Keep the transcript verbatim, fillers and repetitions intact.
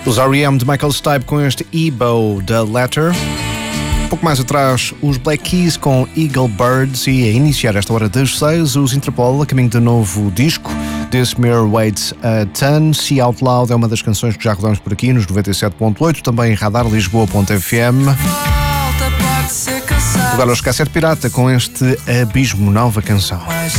Os R E M de Michael Stipe com este Ebo da Letter. Um pouco mais atrás, os Black Keys com Eagle Birds. E a iniciar esta hora das seis, os Interpol a caminho do novo disco. This Mirror Weighs a Ton. See Out Loud é uma das canções que já rodamos por aqui nos noventa e sete ponto oito, também em radar lisboa ponto f m. Agora os Cassete Pirata com este Abismo, nova canção.